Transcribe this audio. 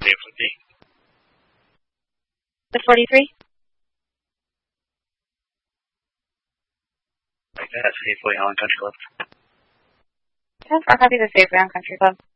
The 43? Like that, safely on Country Club. 10-4, copy the Safely on Country Club.